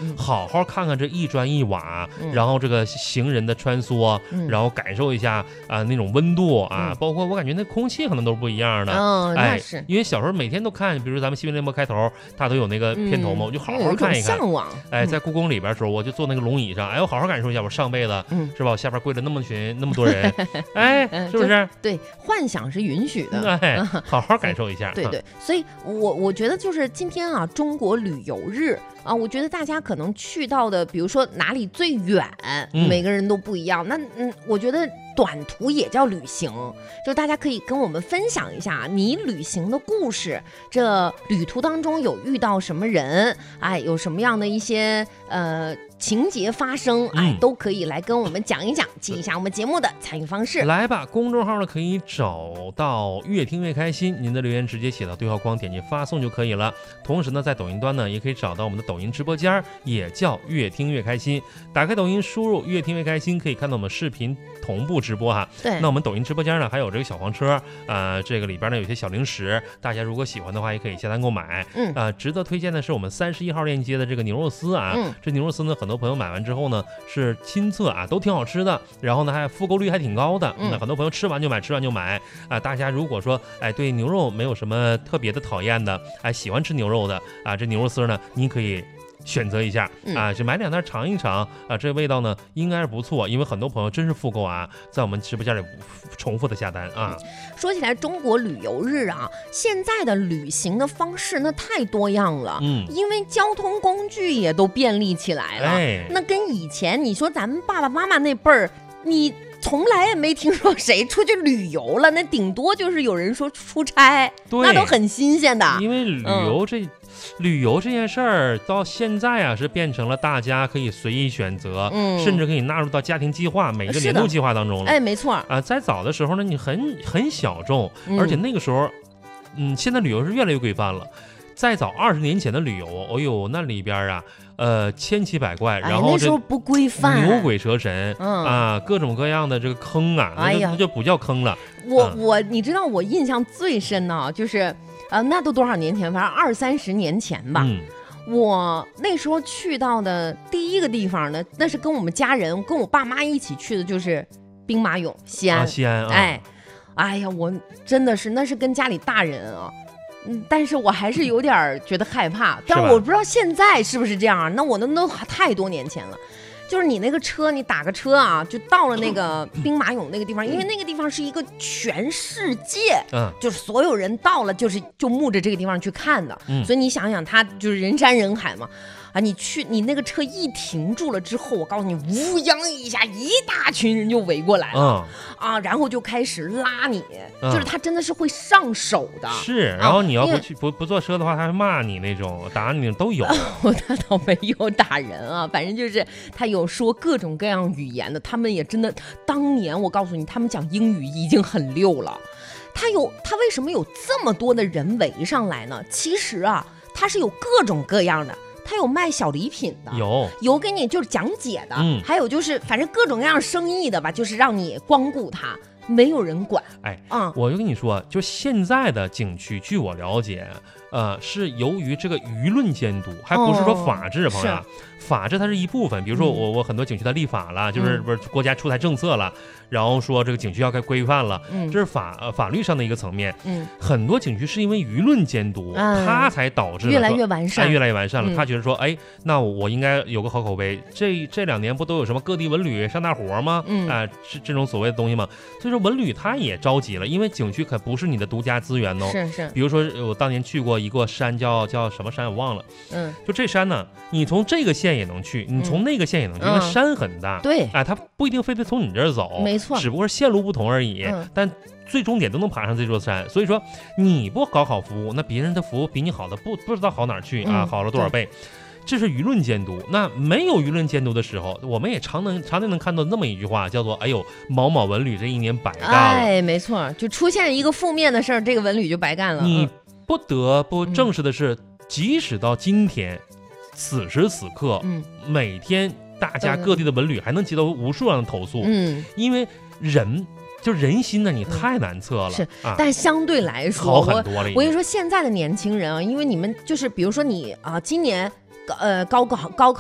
好好看看这一砖一瓦，然后这个行人的穿梭，然后感受一下那种温度啊，包括我感觉那空气可能都是不一样的。 那是因为小时候每天都看，比如咱们新闻联播开头，它都有那个片头嘛，我就好好看一看。 向往。 在故宫里边的时候，我就坐那个龙椅上，我好好感受一下我上辈子，是吧？我下边跪了那么多人，是不是？ 对，幻想是允许的， 好好感受一下。 对，所以我觉得就是今天啊，中国旅游日啊，我觉得大家可能去到的，比如说哪里最远，每个人都不一样。那我觉得短途也叫旅行，就大家可以跟我们分享一下你旅行的故事，这旅途当中有遇到什么人，有什么样的一些情节发生，都可以来跟我们讲一讲，记一下我们节目的参与方式。 来吧，公众号呢可以找到越听越开心，您的留言直接写到对话框，点击发送就可以了。同时呢，在抖音端呢也可以找到我们的抖音直播间，也叫越听越开心。打开抖音，输入越听越开心，可以看到我们视频同步直播哈。 对， 那我们抖音直播间呢还有这个小黄车，这个里边呢有些小零食，大家如果喜欢的话也可以下单购买。值得推荐的是我们31号链接的这个牛肉丝啊，这牛肉丝呢很多朋友买完之后呢是亲测啊，都挺好吃的，然后呢还复购率还挺高的。很多朋友吃完就买啊。大家如果说对牛肉没有什么特别的讨厌的，喜欢吃牛肉的这牛肉丝呢您可以选择一下就买2袋尝一尝这味道呢应该是不错，因为很多朋友真是复购在我们直播间里重复的下单说起来中国旅游日现在的旅行的方式那太多样了，因为交通工具也都便利起来了，那跟以前你说咱们爸爸妈妈那辈儿，你从来也没听说谁出去旅游了，那顶多就是有人说出差，那都很新鲜的。 因为旅游这件事儿到现在是变成了大家可以随意选择，甚至可以纳入到家庭计划每个年度计划当中了。 没错在早的时候呢，你很小众，而且那个时候，现在旅游是越来越规范了。再早20年前的旅游，那里边千奇百怪，然后那时候不规范， 牛鬼蛇神各种各样的这个坑那就不叫坑了。 你知道我印象最深呢，就是那都多少年前，反正20-30年前吧。我那时候去到的第一个地方呢，那是跟我们家人跟我爸妈一起去的，就是兵马俑西安。哎呀，我真的是那是跟家里大人但是我还是有点觉得害怕，但我不知道现在是不是这样。那我那都太多年前了，就是你那个车，你打个车就到了那个兵马俑那个地方，因为那个地方是一个全世界，就是所有人到了就慕着这个地方去看的，所以你想想，它就是人山人海嘛。你那个车一停住了之后，我告诉你，乌泱一下，一大群人就围过来了，然后就开始拉你，就是他真的是会上手的。 是，然后你要不坐车的话，他会骂你那种，打你都有。 他倒没有打人反正就是他有说各种各样语言的，他们也真的，当年我告诉你，他们讲英语已经很溜了。他为什么有这么多的人围上来呢？其实他是有各种各样的。他有卖小礼品的，有给你就是讲解的，还有就是反正各种各样生意的吧，就是让你光顾他，没有人管。 我就跟你说，就现在的景区，据我了解，是由于这个舆论监督，还不是说法治，朋友。法治它是一部分，比如说我很多景区它立法了，就是不是国家出台政策了，然后说这个景区要该规范了，这是法律上的一个层面。很多景区是因为舆论监督，它才导致越来越完善， 越来越完善了。他觉得说，那我应该有个好口碑。这2年不都有什么各地文旅上大活吗？这种所谓的东西吗？所以说文旅它也着急了，因为景区可不是你的独家资源是。 比如说我当年去过一个山，叫什么山我忘了。就这山呢，你从这个县也能去，你从那个县也能去，因为山很大。 对， 它不一定非得从你这儿走， 没错， 只不过线路不同而已。但最终点都能爬上这座山。所以说，你不搞好服务，那别人的服务比你好的不知道好哪儿去好了多少倍。这是舆论监督。那没有舆论监督的时候，我们也常能看到那么一句话，叫做某某文旅这1年白干了。 没错，就出现一个负面的事儿，这个文旅就白干了。 你不得不正视的是，即使到今天此时此刻，每天大家各地的文旅还能接到无数样的投诉，因为人心呢，你太难测了。 是，但相对来说好很多了。 我跟你说，现在的年轻人因为你们就是比如说你今年高考